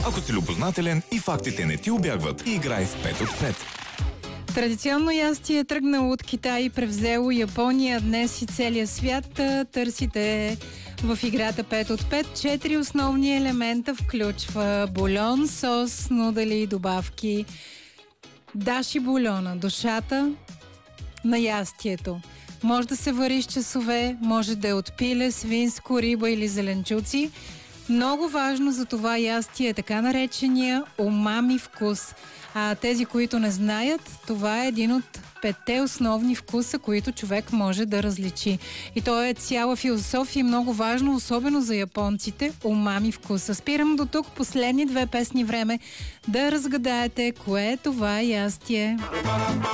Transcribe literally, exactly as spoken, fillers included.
Ако си любознателен и фактите не ти убягват, играй с пет от пет. Традиционно ястие е тръгнало от Китай и превзело Япония. Днес и целия свят търсите в играта пет от пет. Четири основни елемента включва бульон, сос, нудели и добавки. Даши бульона, душата на ястието. Може да се вари с часове, може да е от пиле, свинско, риба или зеленчуци. Много важно за това ястие е така наречения умами вкус. А тези, които не знаят, това е един от петте основни вкуса, които човек може да различи. И то е цяла философия, много важно, особено за японците, умами вкуса. Спирам до тук, последни две песни време да разгадаете кое е това ястие.